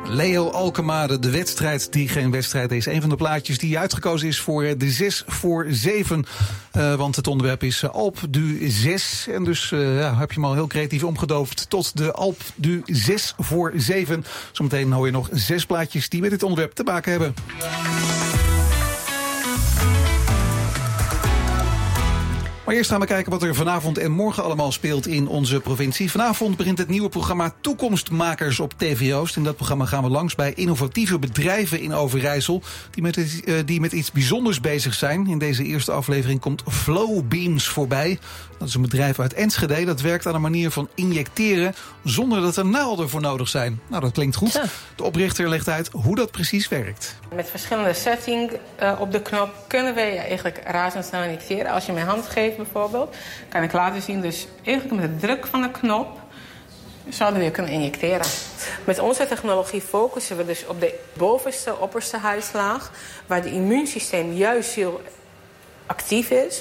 Leo Alkemade, de wedstrijd die geen wedstrijd is. Een van de plaatjes die uitgekozen is voor de 6 voor 7. Want het onderwerp is Alp du 6. En dus heb je hem al heel creatief omgedoofd tot de Alp du 6 voor 7. Zometeen hoor je nog 6 plaatjes die met dit onderwerp te maken hebben. Maar eerst gaan we kijken wat er vanavond en morgen allemaal speelt in onze provincie. Vanavond begint het nieuwe programma Toekomstmakers op TV Oost. In dat programma gaan we langs bij innovatieve bedrijven in Overijssel die met iets bijzonders bezig zijn. In deze eerste aflevering komt Flowbeams voorbij. Dat is een bedrijf uit Enschede dat werkt aan een manier van injecteren zonder dat er naalden voor nodig zijn. Nou, dat klinkt goed. De oprichter legt uit hoe dat precies werkt. Met verschillende settings op de knop kunnen we eigenlijk razendsnel injecteren. Als je mijn hand geeft bijvoorbeeld, kan ik laten zien. Dus eigenlijk met de druk van de knop zouden we kunnen injecteren. Met onze technologie focussen we dus op de bovenste, opperste huidslaag, waar het immuunsysteem juist heel actief is.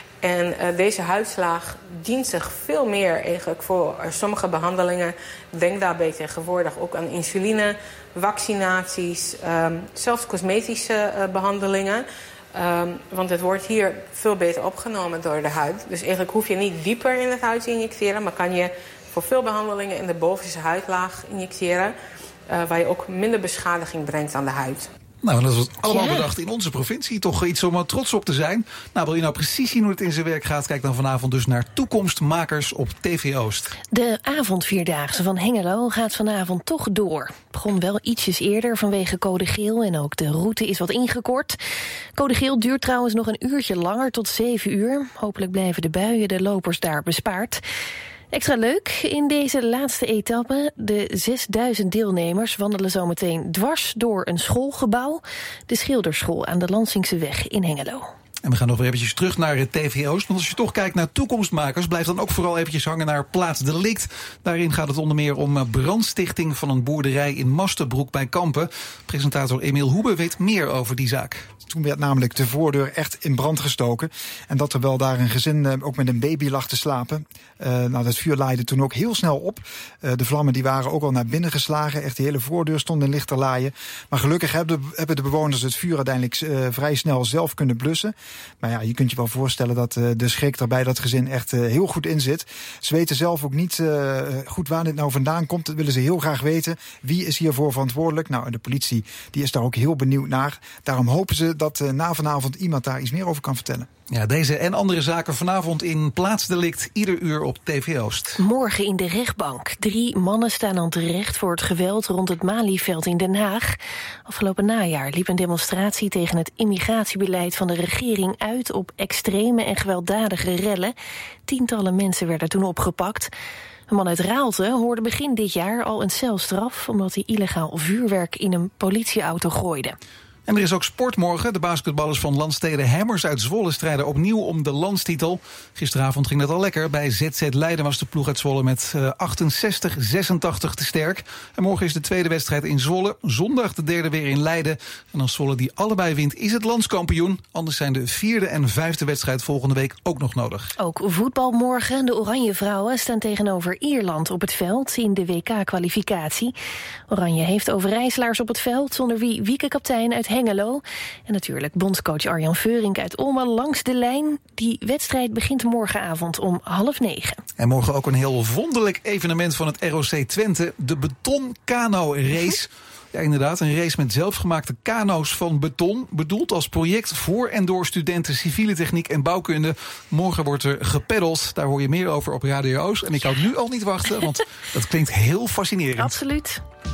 En deze huidslaag dient zich veel meer eigenlijk voor sommige behandelingen. Denk daarbij tegenwoordig ook aan insuline, vaccinaties, zelfs cosmetische behandelingen. Want het wordt hier veel beter opgenomen door de huid. Dus eigenlijk hoef je niet dieper in het huid te injecteren, maar kan je voor veel behandelingen in de bovenste huidlaag injecteren, waar je ook minder beschadiging brengt aan de huid. Nou, dat wordt allemaal bedacht in onze provincie. Toch iets om trots op te zijn. Nou, wil je nou precies zien hoe het in zijn werk gaat? Kijk dan vanavond dus naar Toekomstmakers op TV Oost. De avondvierdaagse van Hengelo gaat vanavond toch door. Het begon wel ietsjes eerder vanwege code geel en ook de route is wat ingekort. Code geel duurt trouwens nog een uurtje langer, tot 7 uur. Hopelijk blijven de buien de lopers daar bespaard. Extra leuk, in deze laatste etappe, de 6000 deelnemers wandelen zometeen dwars door een schoolgebouw, de Schilderschool aan de Lansingseweg in Hengelo. En we gaan nog weer eventjes terug naar het TV Oost. Want als je toch kijkt naar Toekomstmakers, blijf dan ook vooral eventjes hangen naar Plaatsdelict. Daarin gaat het onder meer om brandstichting van een boerderij in Mastenbroek bij Kampen. Presentator Emiel Hoebe weet meer over die zaak. Toen werd namelijk de voordeur echt in brand gestoken. En dat terwijl daar een gezin ook met een baby lag te slapen. Dat vuur laaide toen ook heel snel op. De vlammen die waren ook al naar binnen geslagen. Echt de hele voordeur stond in lichte laaien. Maar gelukkig hebben de bewoners het vuur uiteindelijk vrij snel zelf kunnen blussen. Maar ja, je kunt je wel voorstellen dat de schrik er bij dat gezin echt heel goed in zit. Ze weten zelf ook niet goed waar dit nou vandaan komt. Dat willen ze heel graag weten. Wie is hiervoor verantwoordelijk? Nou, en de politie die is daar ook heel benieuwd naar. Daarom hopen ze dat na vanavond iemand daar iets meer over kan vertellen. Ja, deze en andere zaken vanavond in Plaatsdelict, ieder uur op TV Oost. Morgen in de rechtbank. 3 mannen staan aan terecht voor het geweld rond het Malieveld in Den Haag. Afgelopen najaar liep een demonstratie tegen het immigratiebeleid van de regering uit op extreme en gewelddadige rellen. Tientallen mensen werden toen opgepakt. Een man uit Raalte hoorde begin dit jaar al een celstraf omdat hij illegaal vuurwerk in een politieauto gooide. En er is ook sport morgen. De basketballers van Landstede Hammers uit Zwolle strijden opnieuw om de landstitel. Gisteravond ging dat al lekker. Bij ZZ Leiden was de ploeg uit Zwolle met 68-86 te sterk. En morgen is de tweede wedstrijd in Zwolle. Zondag de derde weer in Leiden. En als Zwolle die allebei wint, is het landskampioen. Anders zijn de 4e en 5e wedstrijd volgende week ook nog nodig. Ook voetbal morgen. De Oranje Vrouwen staan tegenover Ierland op het veld in de WK-kwalificatie. Oranje heeft Overijsselaars op het veld, onder wie Wieke kaptein uit Hengelo. En natuurlijk bondscoach Arjan Veurink uit Olmen langs de lijn. Die wedstrijd begint morgenavond om 8:30. En morgen ook een heel wonderlijk evenement van het ROC Twente. De beton kano race. Ja, inderdaad, een race met zelfgemaakte kano's van beton. Bedoeld als project voor en door studenten civiele techniek en bouwkunde. Morgen wordt er gepeddeld. Daar hoor je meer over op Radio Oost. En ik kan nu al niet wachten, want dat klinkt heel fascinerend. Absoluut.